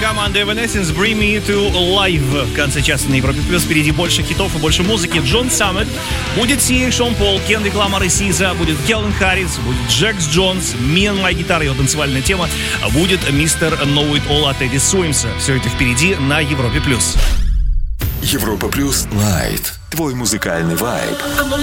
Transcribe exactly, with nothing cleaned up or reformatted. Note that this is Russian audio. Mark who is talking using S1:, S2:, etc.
S1: команда Evanescence, Bring Me To Life. В конце часа на Европе Плюс. Впереди больше хитов и больше музыки. Джон Саммет, будет Сия, Шон Пол, Кендрик Ламар и Сиза, будет Келвин Харрис, будет Джекс Джонс, Me and My Guitar, его танцевальная тема, будет мистер Know It All от Эдди Суимса. Все это впереди на Европе Плюс.
S2: Европа Плюс Лайт. Твой музыкальный вайб.